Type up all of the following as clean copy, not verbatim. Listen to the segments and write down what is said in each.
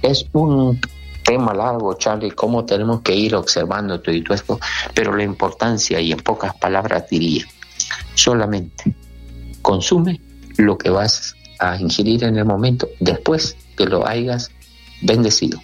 Es un tema largo, Charlie, cómo tenemos que ir observando todo esto, pero la importancia, y en pocas palabras diría, solamente consume lo que vas a ingerir en el momento, después que lo hayas bendecido.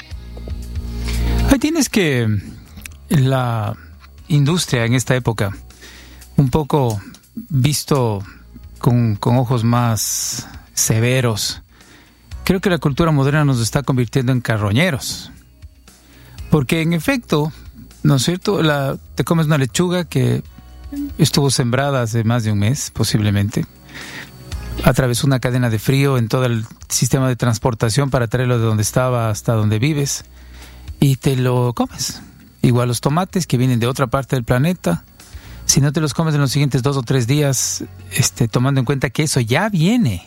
Ahí tienes que la industria en esta época, un poco visto con ojos más severos, creo que la cultura moderna nos está convirtiendo en carroñeros. Porque en efecto, ¿no es cierto? Te comes una lechuga que estuvo sembrada hace más de un mes, posiblemente. Atravesó una cadena de frío en todo el sistema de transportación para traerlo de donde estaba hasta donde vives. Y te lo comes. Igual los tomates que vienen de otra parte del planeta. Si no te los comes en los siguientes 2 o 3 días, tomando en cuenta que eso ya viene,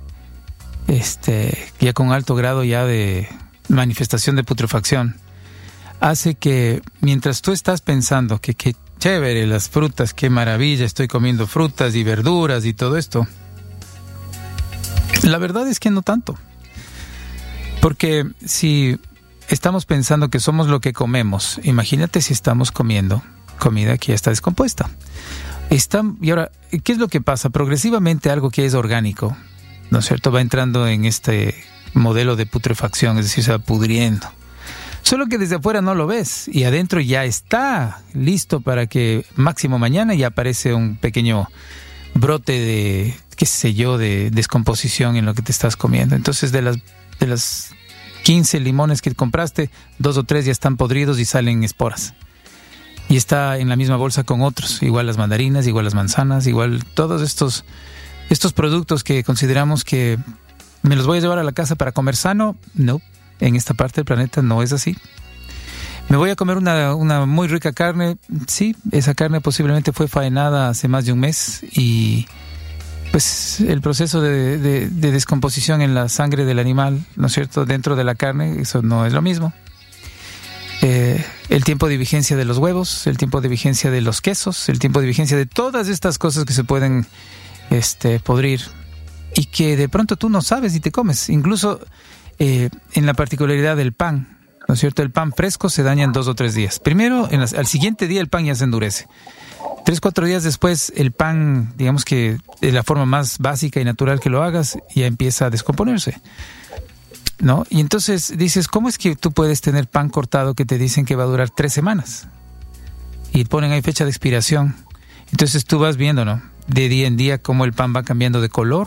ya con alto grado ya de manifestación de putrefacción, hace que mientras tú estás pensando que qué chévere las frutas, qué maravilla, estoy comiendo frutas y verduras y todo esto, la verdad es que no tanto. Porque si estamos pensando que somos lo que comemos, imagínate si estamos comiendo comida que ya está descompuesta. Y ahora, ¿qué es lo que pasa? Progresivamente algo que es orgánico, ¿no es cierto?, va entrando en este modelo de putrefacción, es decir, se va pudriendo. Solo que desde afuera no lo ves y adentro ya está listo para que máximo mañana ya aparece un pequeño brote de, qué sé yo, de descomposición en lo que te estás comiendo. Entonces de las 15 limones que compraste, 2 o 3 ya están podridos y salen esporas. Y está en la misma bolsa con otros, igual las mandarinas, igual las manzanas, igual todos estos productos que consideramos que me los voy a llevar a la casa para comer sano. No, en esta parte del planeta no es así. ¿Me voy a comer una muy rica carne? Sí, esa carne posiblemente fue faenada hace más de un mes y pues el proceso de descomposición en la sangre del animal, ¿no es cierto?, dentro de la carne, eso no es lo mismo. El tiempo de vigencia de los huevos, el tiempo de vigencia de los quesos, el tiempo de vigencia de todas estas cosas que se pueden podrir y que de pronto tú no sabes y te comes. Incluso en la particularidad del pan, ¿no es cierto? El pan fresco se daña en 2 o 3 días. Primero, al siguiente día el pan ya se endurece. 3 o 4 días después el pan, digamos que de la forma más básica y natural que lo hagas, ya empieza a descomponerse, ¿no? Y entonces dices, ¿cómo es que tú puedes tener pan cortado que te dicen que va a durar 3 semanas? Y ponen ahí fecha de expiración. Entonces tú vas viendo, ¿no?, de día en día cómo el pan va cambiando de color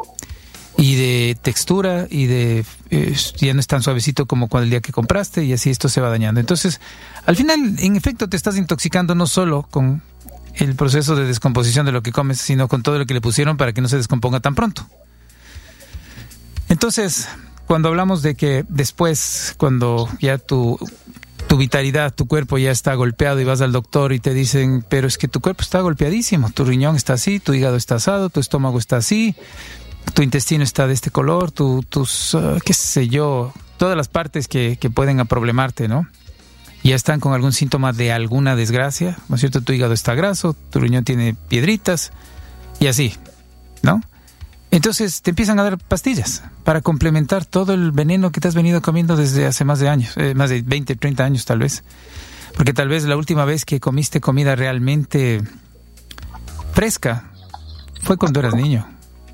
y de textura y ya no es tan suavecito como cuando el día que compraste, y así esto se va dañando. Entonces, al final, en efecto, te estás intoxicando no solo con el proceso de descomposición de lo que comes, sino con todo lo que le pusieron para que no se descomponga tan pronto. Entonces, cuando hablamos de que después, cuando ya tu vitalidad, tu cuerpo ya está golpeado y vas al doctor y te dicen, pero es que tu cuerpo está golpeadísimo, tu riñón está así, tu hígado está asado, tu estómago está así, tu intestino está de este color, tus qué sé yo, todas las partes que pueden aproblemarte, ¿no? Ya están con algún síntoma de alguna desgracia, ¿no es cierto? Tu hígado está graso, tu riñón tiene piedritas y así, ¿no? Entonces te empiezan a dar pastillas para complementar todo el veneno que te has venido comiendo desde hace más de años, más de 20, 30 años tal vez. Porque tal vez la última vez que comiste comida realmente fresca fue cuando eras niño.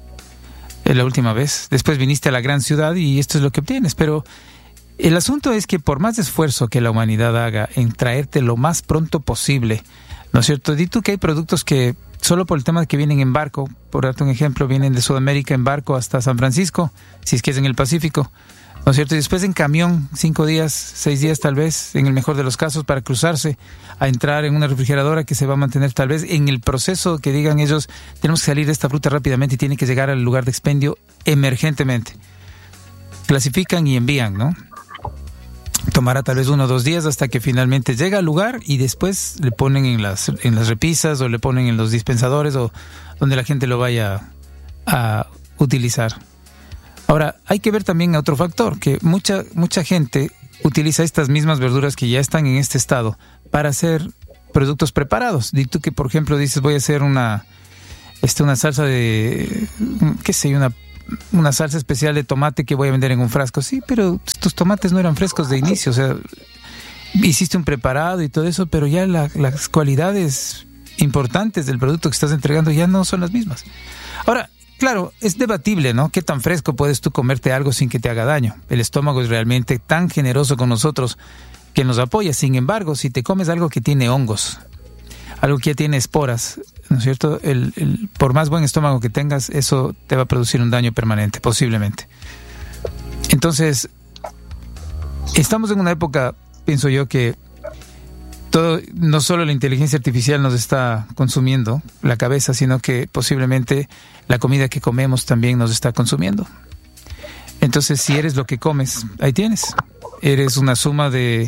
La última vez. Después viniste a la gran ciudad y esto es lo que obtienes. Pero el asunto es que por más esfuerzo que la humanidad haga en traerte lo más pronto posible, ¿no es cierto? Di tú que hay productos que solo por el tema de que vienen en barco, por darte un ejemplo, vienen de Sudamérica en barco hasta San Francisco, si es que es en el Pacífico, ¿no es cierto? Y después en camión, 5 días, 6 días tal vez, en el mejor de los casos, para cruzarse, a entrar en una refrigeradora que se va a mantener tal vez en el proceso que digan ellos, tenemos que salir de esta fruta rápidamente y tiene que llegar al lugar de expendio emergentemente. Clasifican y envían, ¿no? Tomará tal vez 1 o 2 días hasta que finalmente llega al lugar y después le ponen en las repisas o le ponen en los dispensadores o donde la gente lo vaya a utilizar. Ahora, hay que ver también otro factor, que mucha gente utiliza estas mismas verduras que ya están en este estado para hacer productos preparados. Di tú que, por ejemplo, dices, voy a hacer una salsa de, qué sé, una salsa especial de tomate que voy a vender en un frasco. Sí, pero tus tomates no eran frescos de inicio, o sea, hiciste un preparado y todo eso, pero ya las cualidades importantes del producto que estás entregando ya no son las mismas. Ahora, claro, es debatible, ¿no? ¿Qué tan fresco puedes tú comerte algo sin que te haga daño? El estómago es realmente tan generoso con nosotros que nos apoya. Sin embargo, si te comes algo que tiene hongos, algo que ya tiene esporas, ¿no es cierto? Por más buen estómago que tengas, eso te va a producir un daño permanente, posiblemente. Entonces, estamos en una época, pienso yo, que no solo la inteligencia artificial nos está consumiendo la cabeza, sino que posiblemente la comida que comemos también nos está consumiendo. Entonces, si eres lo que comes, ahí tienes. Eres una suma de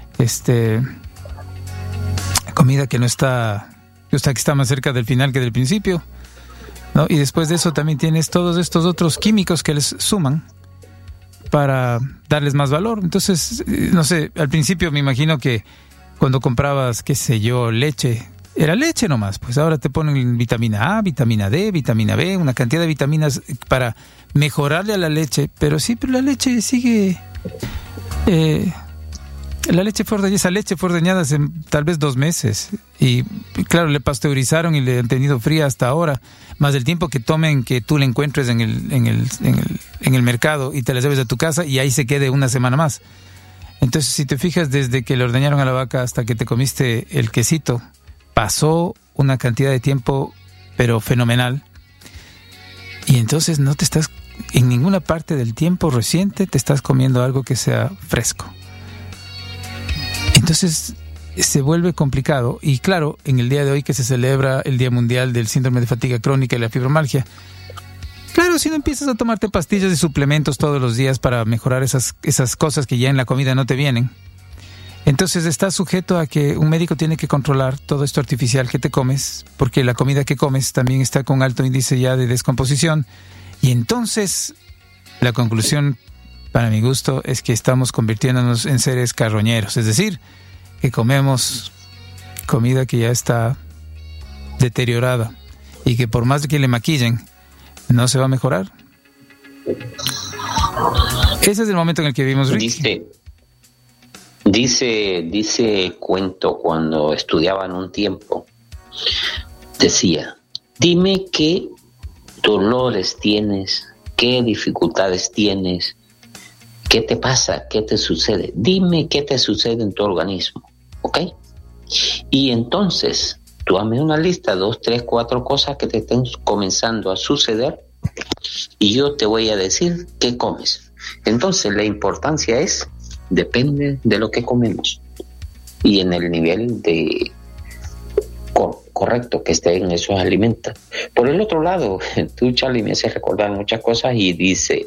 comida que que está más cerca del final que del principio, ¿no? Y después de eso también tienes todos estos otros químicos que les suman para darles más valor. Entonces, no sé, al principio me imagino que cuando comprabas, qué sé yo, leche, era leche nomás, pues ahora te ponen vitamina A, vitamina D, vitamina B, una cantidad de vitaminas para mejorarle a la leche, pero la leche sigue... esa leche fue ordeñada hace tal vez 2 meses y claro, le pasteurizaron y le han tenido fría hasta ahora, más el tiempo que tomen que tú la encuentres en el mercado y te la lleves a tu casa y ahí se quede una semana más. Entonces, si te fijas, desde que le ordeñaron a la vaca hasta que te comiste el quesito, pasó una cantidad de tiempo, pero fenomenal. Y entonces no te estás, en ninguna parte del tiempo reciente, te estás comiendo algo que sea fresco. Entonces se vuelve complicado. Y claro, en el día de hoy que se celebra el Día Mundial del Síndrome de Fatiga Crónica y la Fibromialgia, claro, si no empiezas a tomarte pastillas y suplementos todos los días para mejorar esas cosas que ya en la comida no te vienen, entonces estás sujeto a que un médico tiene que controlar todo esto artificial que te comes, porque la comida que comes también está con alto índice ya de descomposición. Y entonces la conclusión, para mi gusto, es que estamos convirtiéndonos en seres carroñeros, es decir, que comemos comida que ya está deteriorada y que por más que le maquillen, no se va a mejorar. Ese es el momento en el que vivimos, Ricky. Dice cuento, cuando estudiaban un tiempo, decía, dime qué dolores tienes, qué dificultades tienes, qué te pasa, qué te sucede, dime qué te sucede en tu organismo, ¿ok? Y entonces tú hazme una lista, 2, 3, 4 cosas que te estén comenzando a suceder y yo te voy a decir qué comes. Entonces la importancia depende de lo que comemos y en el nivel de correcto que esté en esos alimentos. Por el otro lado, tú, Charlie, me haces recordar muchas cosas y dice,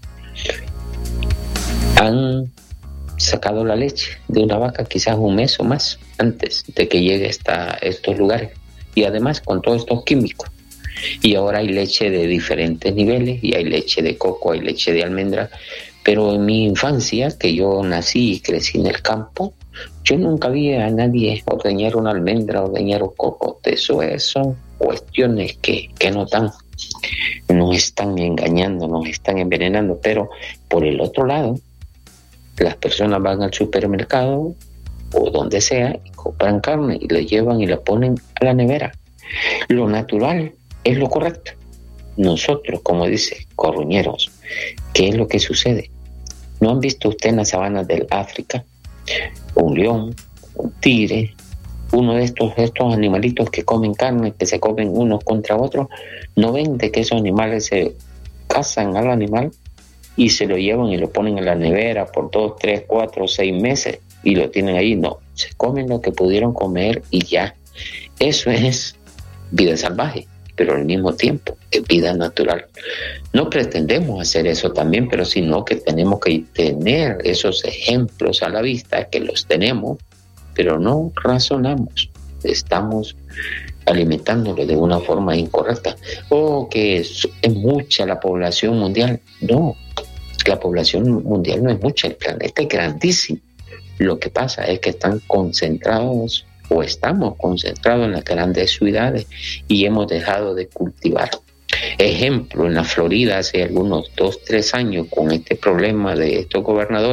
han sacado la leche de una vaca quizás un mes o más antes de que llegue a estos lugares y además con todos estos químicos, y ahora hay leche de diferentes niveles y hay leche de coco, hay leche de almendra, pero en mi infancia, que yo nací y crecí en el campo, yo nunca vi a nadie ordeñar una almendra, ordeñar un coco. Eso son cuestiones que nos están engañando, nos están envenenando. Pero por el otro lado, las personas van al supermercado o donde sea y compran carne y la llevan y la ponen a la nevera. Lo natural es lo correcto. Nosotros, como dice, corruñeros, ¿qué es lo que sucede? ¿No han visto usted en las sabanas del África un león, un tigre, uno de estos animalitos que comen carne, que se comen unos contra otros? ¿No ven de que esos animales se cazan al animal y se lo llevan y lo ponen en la nevera por 2, 3, 4, 6 meses y lo tienen ahí? No, se comen lo que pudieron comer y ya. Eso es vida salvaje, pero al mismo tiempo es vida natural. No pretendemos hacer eso también, pero sino que tenemos que tener esos ejemplos a la vista, que los tenemos, pero no razonamos. Estamos alimentándolo de una forma incorrecta. Que es mucha la población mundial. No, la población mundial no es mucha, el planeta es grandísimo. Lo que pasa es que están concentrados o estamos concentrados en las grandes ciudades y hemos dejado de cultivar. Ejemplo, en la Florida hace algunos 2-3 años con este problema de estos gobernadores